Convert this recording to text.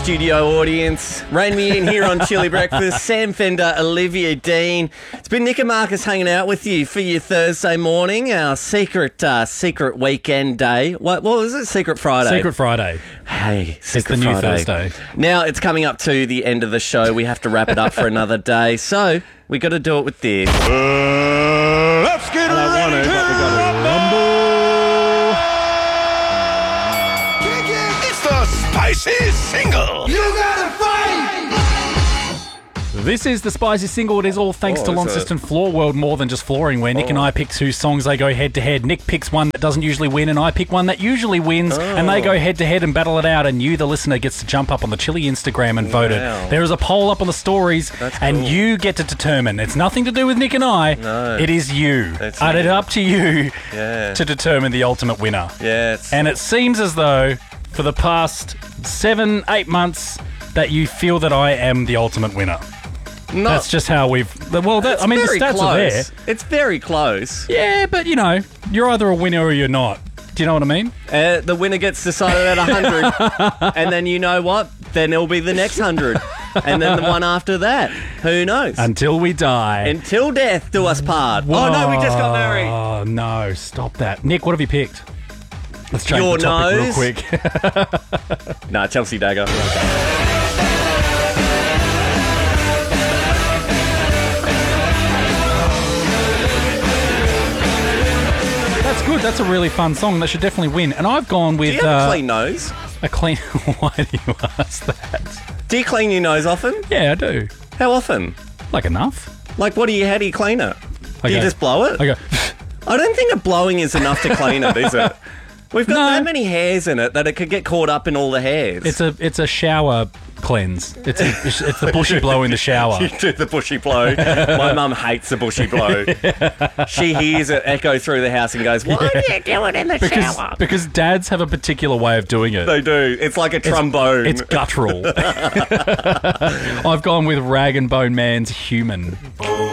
Studio audience, rein me in here on Chili Breakfast. Sam Fender, Olivia Dean. It's been Nick and Marcus hanging out with you for your Thursday morning, our secret weekend day. What was it? Secret Friday. Secret Friday. Hey, It's the Secret new Friday. Thursday. Now it's coming up to the end of the show. We have to wrap it up for another day, so we got to do it with this. Let's get ready to rumble! It's the spicy single. You gotta fight! This is the Spicy Single. It is all thanks to is Launceston Floor World, more than just flooring, where Nick and I pick whose songs they go head-to-head. Nick picks one that doesn't usually win, and I pick one that usually wins, and they go head-to-head and battle it out, and you, the listener, gets to jump up on the Chili Instagram and vote it. There is a poll up on the stories, and you get to determine. It's nothing to do with Nick and I. No. It is you. It's And it's me. up to you Yeah. to determine the ultimate winner. Yes. And it seems as though, for the past 7-8 months, that you feel that I am the ultimate winner. That's just how we've... Well, It's I mean, the very stats are there. close. It's very close. Yeah, but, you know, you're either a winner or you're not. Do you know what I mean? The winner gets decided at 100, and then you know what? Then it'll be the next 100, and then the one after that. Who knows? Until we die. Until death do us part. Whoa. Oh no, we just got married. Oh, no, stop that. Nick, what have you picked? Let's change Your the topic nose? real quick. Nah, Chelsea Dagger. That's good. That's a really fun song. That should definitely win. And I've gone with... Do you have a clean nose? a clean... Why do you ask that? Do you clean your nose often? Yeah, I do. How often? Like enough. Like, how do you clean it? Do you Okay. just blow it? I go... I don't think a blowing is enough to clean it, is it? We've got No. that many hairs in it that it could get caught up in all the hairs. It's a shower cleanse. It's the bushy blow in the shower. You do the bushy blow. My mum hates the bushy blow. She hears it echo through the house and goes, "Why do you do it in the shower?" Because dads have a particular way of doing it. They do. It's like a trombone. It's guttural. I've gone with Rag and Bone Man's Human.